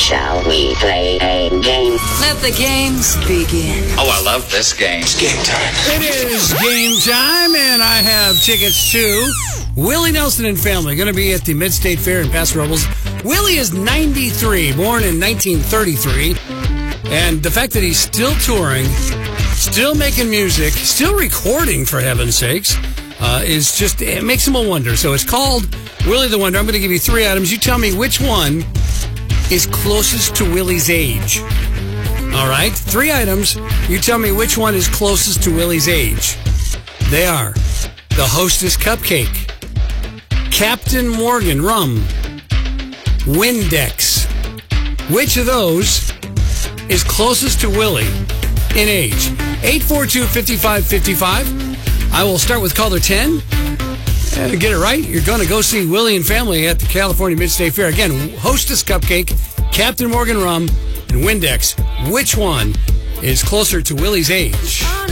Shall we play a game? Let the games begin. Oh, I love this game. It's game time. It is game time, and I have tickets to Willie Nelson and Family. Going to be at the Mid-State Fair in Paso Robles. Willie is 93, born in 1933. And the fact that he's still touring, still making music, still recording, for heaven's sakes, is just, it makes him a wonder. So it's called Willie the Wonder. I'm going to give you 3 items. You tell me which one is closest to Willie's age. All right? 3 items. You tell me which one is closest to Willie's age. They are the Hostess Cupcake, Captain Morgan Rum, Windex. Which of those is closest to Willie in age? 842-5555. I will start with caller 10. And to get it right, you're going to go see Willie and Family at the California Mid-State Fair. Again, Hostess Cupcake, Captain Morgan Rum, and Windex. Which one is closer to Willie's age?